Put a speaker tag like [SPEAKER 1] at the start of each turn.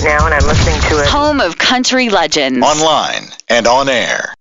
[SPEAKER 1] now, and I'm listening to it.
[SPEAKER 2] Home of country legends.
[SPEAKER 3] Online and on air.